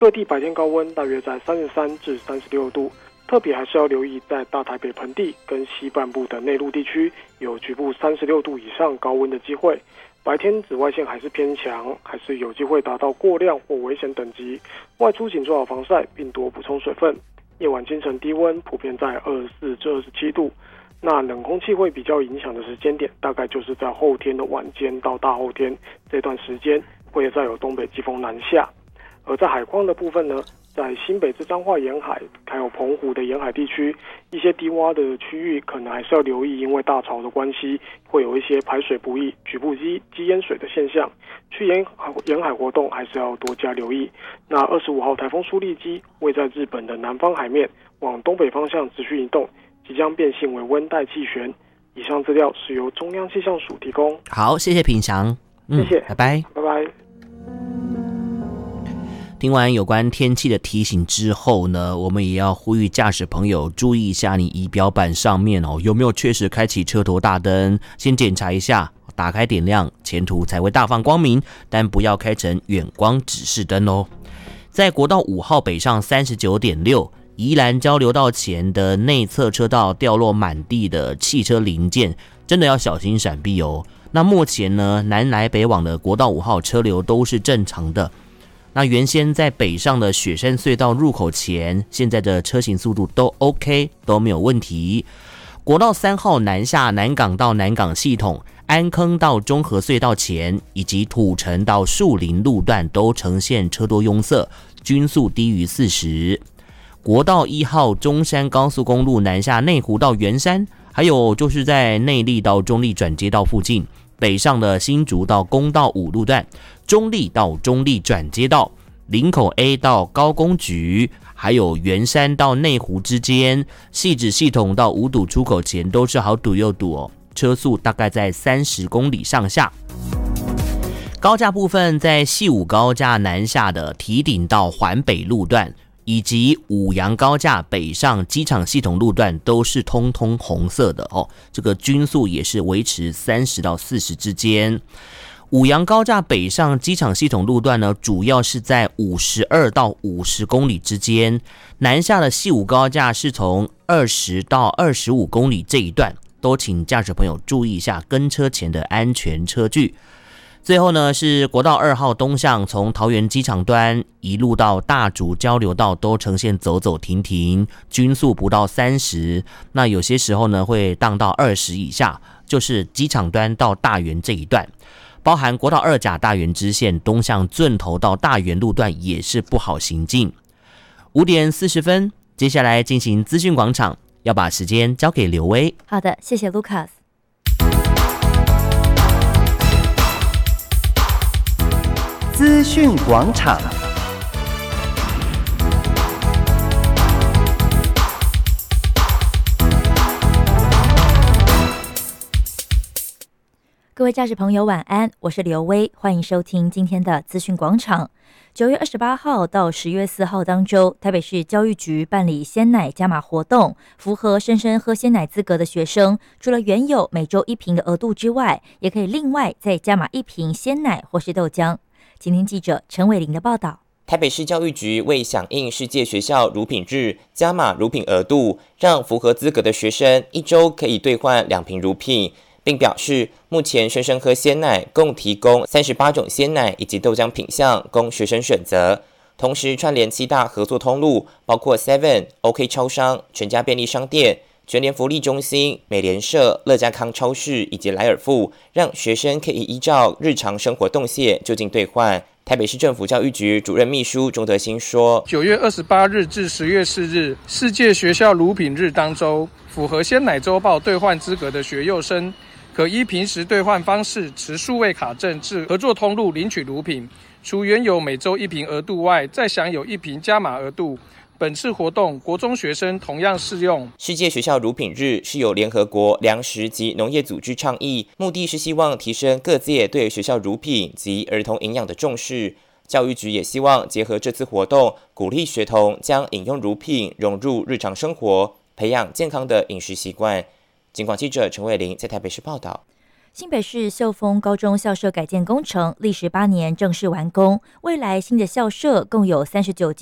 各地白天高温大约在33至36度，特别还是要留意在大台北盆地跟西半部的内陆地区有局部36度以上高温的机会。白天紫外线还是偏强，还是有机会达到过量或危险等级。外出请做好防晒，并多补充水分。夜晚清晨低温普遍在24至27度。那冷空气会比较影响的时间点，大概就是在后天的晚间到大后天这段时间，会再有东北季风南下。而在海况的部分呢，在新北至彰化沿海，还有澎湖的沿海地区，一些低洼的区域可能还是要留意，因为大潮的关系，会有一些排水不易、局部积淹水的现象。去沿海活动还是要多加留意。那25号台风苏力基位在日本的南方海面，往东北方向持续移动，即将变性为温带气旋。以上资料是由中央气象署提供。 好，谢谢品祥， 谢谢， 拜拜， 拜拜。 听完有关天气的提醒之后呢，我们也要呼吁驾驶朋友注意一下你仪表板上面有没有确实开启车头大灯，先检查一下，打开点亮，前途才会大放光明，但不要开成远光指示灯哦。在国道5号北上 39.6宜兰交流道前的内侧车道掉落满地的汽车零件，真的要小心闪避哦。那目前呢，南来北往的国道5号车流都是正常的。那原先在北上的雪山隧道入口前，现在的车行速度都 OK， 都没有问题。国道3号南下南港到南港系统，安坑到中和隧道前，以及土城到树林路段都呈现车多拥塞，均速低于40。国道1号中山高速公路南下内湖到圆山，还有就是在内壢到中壢转接道附近，北上的新竹到公道5路段，中壢到中壢转接道，林口 A 到高工局，还有圆山到内湖之间，汐止系统到五堵出口前都是好堵又堵哦，车速大概在30公里上下。高架部分在汐五高架南下的堤顶到环北路段，以及五杨高架北上机场系统路段都是通通红色的哦，这个均速也是维持30到40之间。五杨高架北上机场系统路段呢，主要是在52到50公里之间，南下的汐五高架是从20到25公里这一段，都请驾驶朋友注意一下跟车前的安全车距。最后呢，是国道2号东向，从桃园机场端一路到大竹交流道都呈现走走停停，均速不到30，那有些时候呢会荡到20以下，就是机场端到大园这一段。包含国道2甲大园支线东向圳头到大园路段也是不好行进。5点40分，接下来进行资讯广场，要把时间交给刘威。 好的，谢谢 Lucas。 资讯广场。 各位驾驶朋友晚安，我是刘威，欢迎收听今天的资讯广场。9月28号到10月4号当中，台北市教育局办理鲜奶加码活动，符合生喝鲜奶资格的学生，除了原有每周1瓶的额度之外，也可以另外再加码1瓶鲜奶或是豆浆。今天记者陈伟玲的报道。 台北市教育局为响应世界学校乳品日，加码乳品额度，让符合资格的学生1周可以兑换2瓶乳品，并表示目前生喝鲜奶共提供38种鲜奶以及豆浆品项供学生选择，同时串联7大合作通路，包括 7、OK 超商、全家便利商店、全联福利中心、美联社、乐家康超市以及莱尔富，让学生可以依照日常生活动线就近兑换。台北市政府教育局主任秘书钟德兴说 ：9月28日至10月4日，世界学校乳品日当周，符合鲜奶周报兑换资格的学幼生，可依平时兑换方式持数位卡证至合作通路领取乳品，除原有每周1瓶额度外，再享有1瓶加码额度。本次活动国中学生同样适用。 世界学校乳品日是由联合国粮食及农业组织倡议，目的是希望提升各界对学校乳品及儿童营养的重视。教育局也希望结合这次活动，鼓励学童将饮用乳品融入日常生活，培养健康的饮食习惯。警广记者陈伟玲在台北市报道。 新北市秀峰高中校舍改建工程历时8年正式完工，未来新的校舍共有39